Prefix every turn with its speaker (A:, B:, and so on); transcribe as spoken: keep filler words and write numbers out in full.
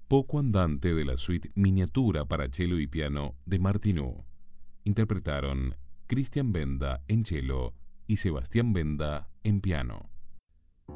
A: poco andante de la suite miniatura para cello y piano de Martinů. Interpretaron Cristian Benda en cello y Sebastián Benda en piano.